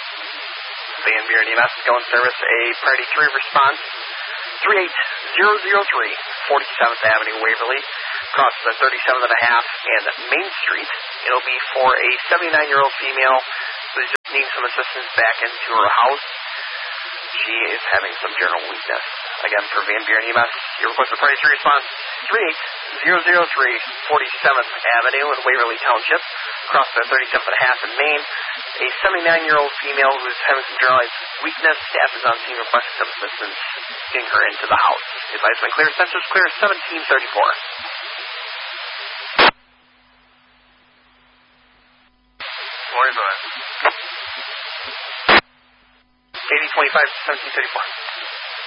Van Buren EMS going service a priority 3 response. 38003, 47th Avenue, Waverly. Across the 37 and a half and Main Street. It'll be for a 79-year-old female who's just needing some assistance back into her house. She is having some general weakness. Again, for Van Buren EMS, your request for priority 3 response, 38003, 47th Avenue in Waverly Township. Across the 37th and a half in Maine. A 79-year-old female who's having some generalized weakness. Staff is on scene requesting some assistance getting her into the house. Advisement clear. Sensors clear. 1734. Morning, bud. 8025, 1734.